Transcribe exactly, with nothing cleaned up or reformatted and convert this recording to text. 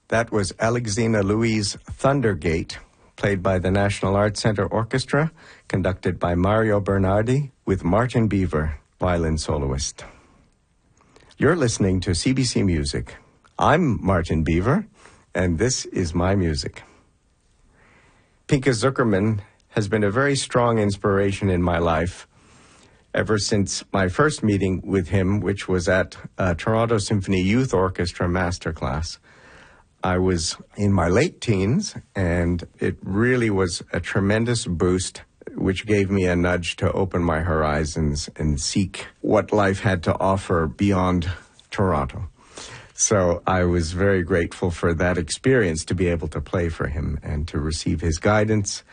That was Alexina Louise Thundergate, played by the National Arts Center Orchestra, conducted by Mario Bernardi, with Martin Beaver, violin soloist. You're listening to C B C Music. I'm Martin Beaver, and this is my music. Pinchas Zukerman has been a very strong inspiration in my life ever since my first meeting with him, which was at a Toronto Symphony Youth Orchestra masterclass. I was in my late teens, and it really was a tremendous boost, which gave me a nudge to open my horizons and seek what life had to offer beyond Toronto. So I was very grateful for that experience, to be able to play for him and to receive his guidance